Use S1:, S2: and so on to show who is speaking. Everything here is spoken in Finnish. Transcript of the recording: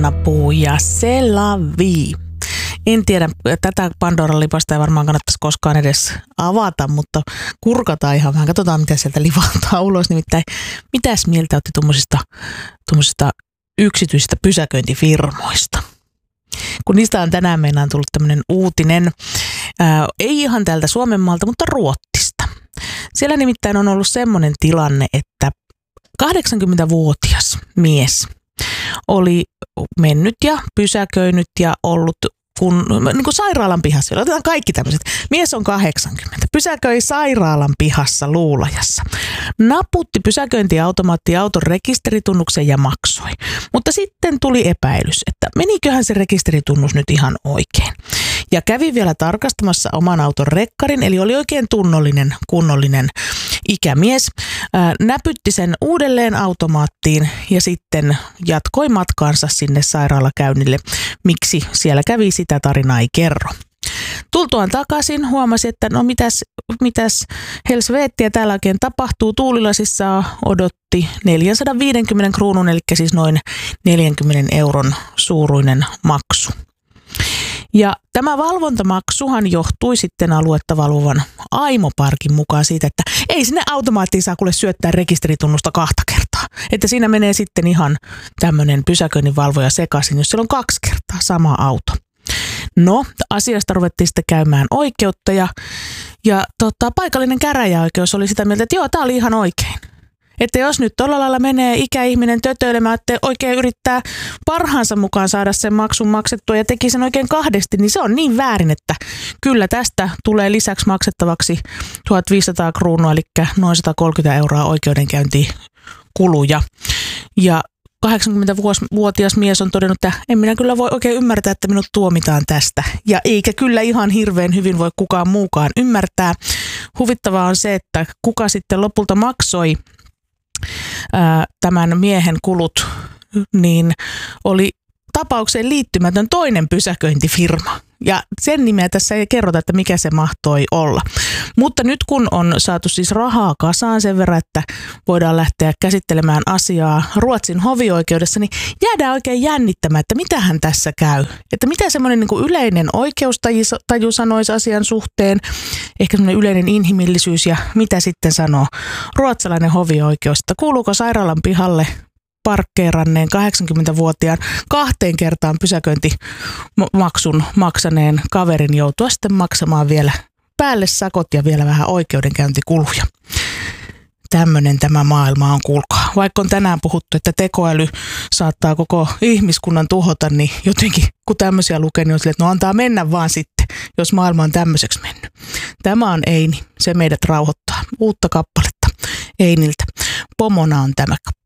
S1: Napuu ja se lavi. En tiedä, tätä Pandoran lipasta ei varmaan kannattaisi koskaan edes avata, mutta kurkataan ihan vähän. Katsotaan, mitä sieltä livahtaa ulos. Nimittäin, mitäs mieltä olette tuommoisista yksityisistä pysäköintifirmoista? Kun niistä on tänään meillä on tullut tämmöinen uutinen, ei ihan täältä Suomenmaalta, mutta Ruotsista. Siellä nimittäin on ollut semmoinen tilanne, että 80-vuotias mies oli mennyt ja pysäköinyt ja ollut niin kuin sairaalan pihassa. Otetaan kaikki tämmöiset. Mies on 80. Pysäköi sairaalan pihassa Luulajassa. Naputti pysäköintiautomaattiin auton rekisteritunnuksen ja maksoi. Mutta sitten tuli epäilys, että meniköhän se rekisteritunnus nyt ihan oikein. Ja kävi vielä tarkastamassa oman auton rekkarin, eli oli oikein kunnollinen ikämies. Näpytti sen uudelleen automaattiin ja sitten jatkoi matkaansa sinne sairaalakäynnille. Miksi siellä kävi, sitä tarinaa ei kerro. Tultuaan takaisin huomasi, että no mitäs helsveettiä täällä oikein tapahtuu. Tuulilasissa odotti 450 kruunun, eli siis noin 40 euron suuruinen maksu. Ja tämä valvontamaksuhan johtui sitten aluetta valvovan Aimo-parkin mukaan siitä, että ei sinne automaattiin saa kuule syöttää rekisteritunnusta 2 kertaa. Että siinä menee sitten ihan tämmöinen pysäköinninvalvoja sekaisin, jos siellä on 2 kertaa sama auto. No, asiasta ruvettiin sitten käymään oikeutta ja paikallinen käräjäoikeus oli sitä mieltä, että joo, tämä oli ihan oikein. Että jos nyt tuolla lailla menee ikäihminen tötöilemään, että oikein yrittää parhaansa mukaan saada sen maksun maksettua ja teki sen oikein kahdesti, niin se on niin väärin, että kyllä tästä tulee lisäksi maksettavaksi 1500 kruunua, eli noin 130 euroa oikeudenkäyntikuluja. Ja 80-vuotias mies on todennut, että en minä kyllä voi oikein ymmärtää, että minut tuomitaan tästä. Ja eikä kyllä ihan hirveän hyvin voi kukaan muukaan ymmärtää. Huvittavaa on se, että kuka sitten lopulta maksoi tämän miehen kulut, niin oli tapaukseen liittymätön toinen pysäköintifirma. Ja sen nimeä tässä ei kerrota, että mikä se mahtoi olla. Mutta nyt kun on saatu siis rahaa kasaan sen verran, että voidaan lähteä käsittelemään asiaa Ruotsin hovioikeudessa, niin jäädään oikein jännittämään, että mitähän tässä käy. Että mitä semmoinen niin kuin yleinen oikeustaju sanoisi asian suhteen, ehkä semmoinen yleinen inhimillisyys ja mitä sitten sanoo ruotsalainen hovioikeus, että kuuluuko sairaalan pihalle parkkeeranneen 80-vuotiaan 2 kertaan pysäköintimaksun maksaneen kaverin joutua sitten maksamaan vielä päälle sakot ja vielä vähän oikeudenkäyntikuluja. Tämmöinen tämä maailma on, kuulkaa. Vaikka on tänään puhuttu, että tekoäly saattaa koko ihmiskunnan tuhota, niin jotenkin kun tämmöisiä lukee, niin on silleen, että no antaa mennä vaan sitten, jos maailma on tämmöiseksi mennyt. Tämä on Eini, se meidät rauhoittaa. Uutta kappaletta Einiltä. Pomona on tämä kappale.